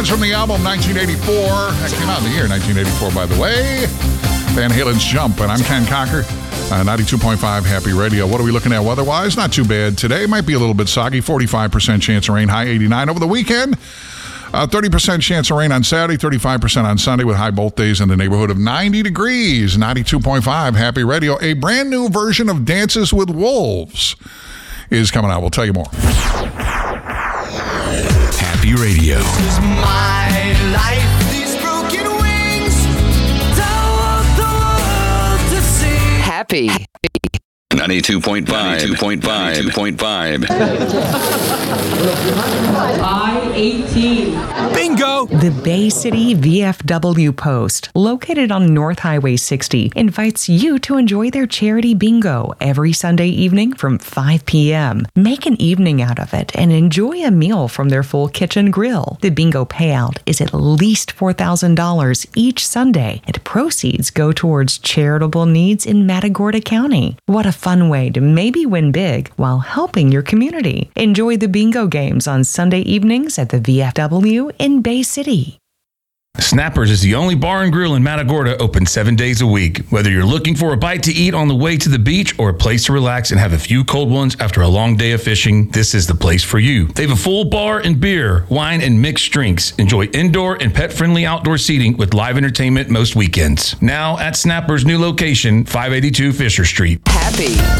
That's from the album 1984. That came out in the year 1984, by the way. Van Halen's Jump, and I'm Ken Cocker. 92.5 Happy Radio. What are we looking at weather-wise? Not too bad today. Might be a little bit soggy. 45% chance of rain, high 89 over the weekend. 30% chance of rain on Saturday, 35% on Sunday with high both days in the neighborhood of 90 degrees. 92.5 Happy Radio. A brand new version of Dances with Wolves is coming out. We'll tell you more. Happy Radio. This is my life. These broken wings. Don't want the world to see. Happy. 92.5. 92.5. I-18. Bingo! The Bay City VFW Post, located on North Highway 60, invites you to enjoy their charity bingo every Sunday evening from 5 p.m. Make an evening out of it and enjoy a meal from their full kitchen grill. The bingo payout is at least $4,000 each Sunday, and proceeds go towards charitable needs in Matagorda County. What a fun way to maybe win big while helping your community. Enjoy the bingo games on Sunday evenings at the VFW in Bay City. Snappers is the only bar and grill in Matagorda open 7 days a week. Whether you're looking for a bite to eat on the way to the beach or a place to relax and have a few cold ones after a long day of fishing, this is the place for you. They have a full bar and beer, wine, and mixed drinks. Enjoy indoor and pet-friendly outdoor seating with live entertainment most weekends. Now at Snappers' new location, 582 Fisher Street. Happy.